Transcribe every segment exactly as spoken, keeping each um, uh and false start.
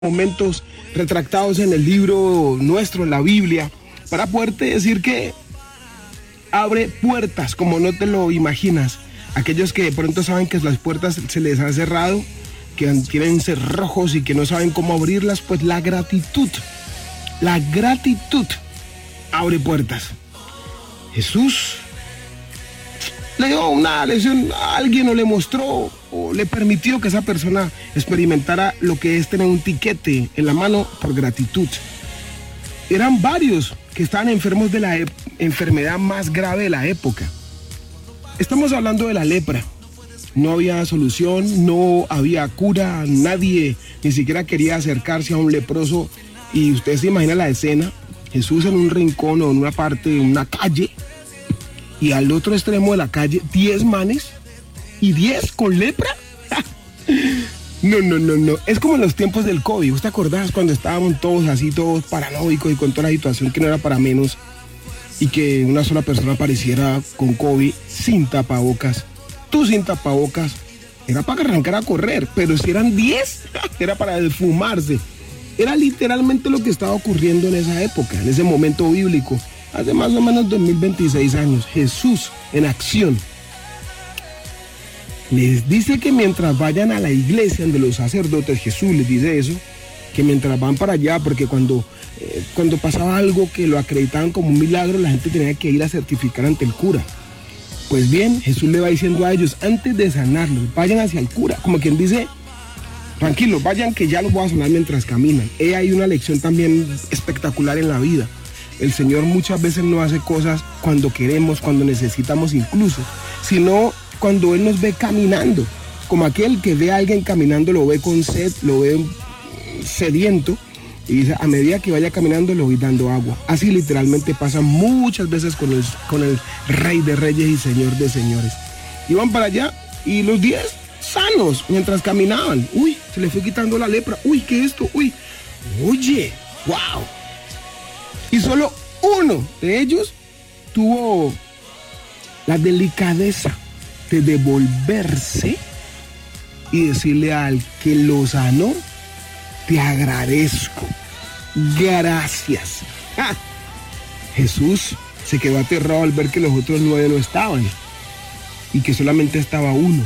momentos retractados en el libro nuestro, en la Biblia, para poderte decir que abre puertas como no te lo imaginas. Aquellos que de pronto saben que las puertas se les han cerrado, que tienen cerrojos y que no saben cómo abrirlas, pues la gratitud, la gratitud abre puertas. Jesús le dio una lección a alguien o le mostró o le permitió que esa persona experimentara lo que es tener un tiquete en la mano por gratitud. Eran varios que estaban enfermos de la e- enfermedad más grave de la época. Estamos hablando de la lepra. No había solución, no había cura, nadie ni siquiera quería acercarse a un leproso. Y usted se imagina la escena, Jesús en un rincón o en una parte de una calle, y al otro extremo de la calle, diez manes y diez con lepra. No, no, no, no. Es como en los tiempos del COVID. ¿Usted te acordás cuando estábamos todos así, todos paranoicos y con toda la situación que no era para menos? Y que una sola persona apareciera con COVID sin tapabocas. Tú sin tapabocas. Era para arrancar a correr. Pero si eran diez, era para desfumarse. Era literalmente lo que estaba ocurriendo en esa época, en ese momento bíblico. Hace más o menos dos mil veintiséis años. Jesús en acción. Les dice que mientras vayan a la iglesia de los sacerdotes, Jesús les dice eso, que mientras van para allá, porque cuando, eh, cuando pasaba algo que lo acreditaban como un milagro, la gente tenía que ir a certificar ante el cura. Pues bien, Jesús le va diciendo a ellos, antes de sanarlos, vayan hacia el cura, como quien dice, tranquilos, vayan que ya los voy a sanar mientras caminan. He ahí una lección también espectacular en la vida. El Señor muchas veces no hace cosas cuando queremos, cuando necesitamos incluso, sino cuando Él nos ve caminando, como aquel que ve a alguien caminando, lo ve con sed, lo ve sediento, y dice, a medida que vaya caminando, le voy dando agua. Así literalmente pasa muchas veces con el, con el Rey de Reyes y Señor de Señores. Iban para allá, y los diez sanos, mientras caminaban, uy, se le fue quitando la lepra, uy, ¿qué es esto? Uy, oye, wow. Y solo uno de ellos tuvo la delicadeza de devolverse y decirle al que lo sanó, te agradezco, gracias. ¡Ah! Jesús se quedó aterrado al ver que los otros nueve no estaban y que solamente estaba uno.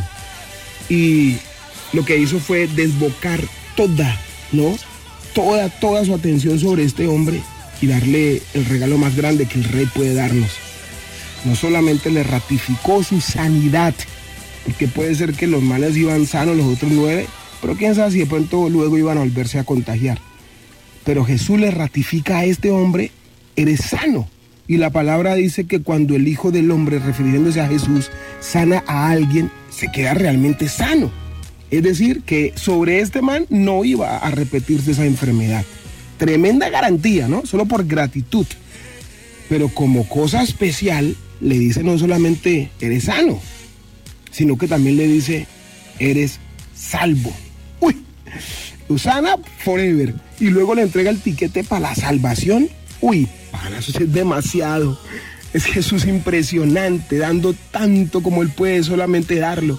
Y lo que hizo fue desbocar toda, ¿no? Toda, toda su atención sobre este hombre y darle el regalo más grande que el rey puede darnos. No solamente le ratificó su sanidad, porque puede ser que los males iban sanos, los otros nueve, pero quién sabe si de pronto luego iban a volverse a contagiar. Pero Jesús le ratifica a este hombre, eres sano. Y la palabra dice que cuando el Hijo del Hombre, refiriéndose a Jesús, sana a alguien, se queda realmente sano. Es decir, que sobre este man no iba a repetirse esa enfermedad. Tremenda garantía, ¿no? Solo por gratitud. Pero como cosa especial, le dice no solamente eres sano, sino que también le dice eres salvo. Uy, Usana forever. Y luego le entrega el tiquete para la salvación. Uy, para eso es demasiado. Es Jesús impresionante, dando tanto como Él puede solamente darlo.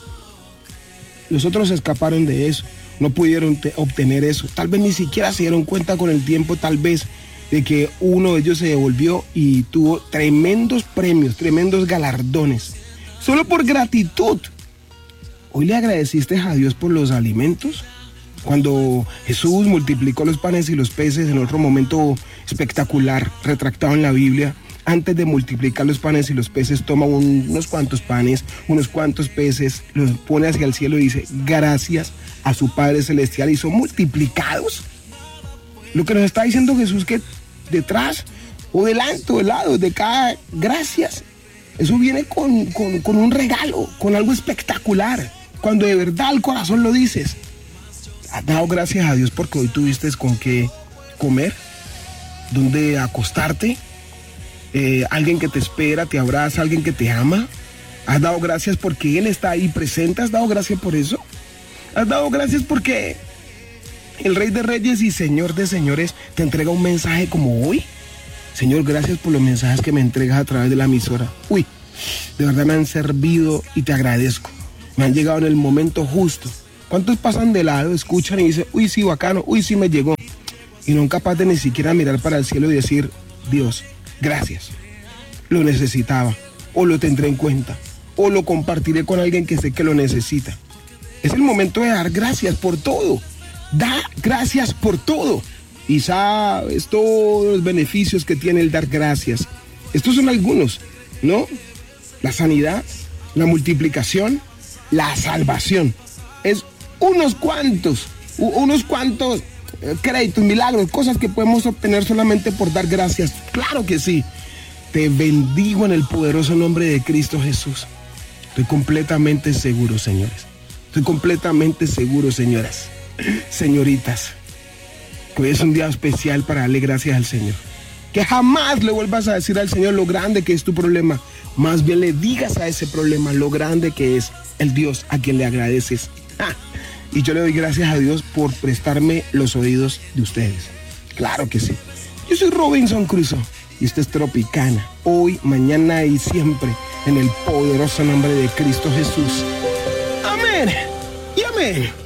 Los otros escaparon de eso, no pudieron te- obtener eso. Tal vez ni siquiera se dieron cuenta con el tiempo, tal vez, de que uno de ellos se devolvió y tuvo tremendos premios, tremendos galardones, solo por gratitud. ¿Hoy le agradeciste a Dios por los alimentos? Cuando Jesús multiplicó los panes y los peces en otro momento espectacular, retractado en la Biblia, antes de multiplicar los panes y los peces, toma un, unos cuantos panes, unos cuantos peces, los pone hacia el cielo y dice, gracias a su Padre Celestial, y son multiplicados. Lo que nos está diciendo Jesús, que detrás o delante o de lado de cada gracias, eso viene con, con, con un regalo, con algo espectacular. Cuando de verdad el corazón lo dices, has dado gracias a Dios porque hoy tuviste con qué comer, dónde acostarte, eh, alguien que te espera, te abraza, alguien que te ama. Has dado gracias porque Él está ahí presente. Has dado gracias por eso. Has dado gracias porque el Rey de Reyes y Señor de Señores te entrega un mensaje como hoy. Señor, gracias por los mensajes que me entregas a través de la emisora. Uy, de verdad me han servido y te agradezco. Me han llegado en el momento justo. ¿Cuántos pasan de lado, escuchan y dicen, uy, sí, bacano, uy, sí me llegó? Y no son capaces de ni siquiera mirar para el cielo y decir, Dios, gracias, lo necesitaba, o lo tendré en cuenta, o lo compartiré con alguien que sé que lo necesita. Es el momento de dar gracias por todo. Da gracias por todo. Y sabes todos los beneficios que tiene el dar gracias. Estos son algunos, ¿no? La sanidad, la multiplicación, la salvación. Es unos cuantos, unos cuantos créditos, milagros, cosas que podemos obtener solamente por dar gracias. Claro que sí. Te bendigo en el poderoso nombre de Cristo Jesús. Estoy completamente seguro, señores. Estoy completamente seguro, señoras, señoritas, que hoy es un día especial para darle gracias al Señor. Que jamás le vuelvas a decir al Señor lo grande que es tu problema. Más bien le digas a ese problema lo grande que es el Dios a quien le agradeces. ¡Ah! Y yo le doy gracias a Dios por prestarme los oídos de ustedes. Claro que sí. Yo soy Robinson Crusoe y esto es Tropicana. Hoy, mañana y siempre en el poderoso nombre de Cristo Jesús. Amén y amén.